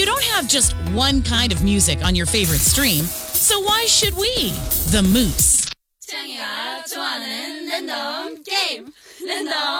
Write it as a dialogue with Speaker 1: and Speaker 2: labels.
Speaker 1: You don't have just one kind of music on your favorite stream, so why should we? The Moose.
Speaker 2: 창이가 좋아하는 랜덤 게임. 랜덤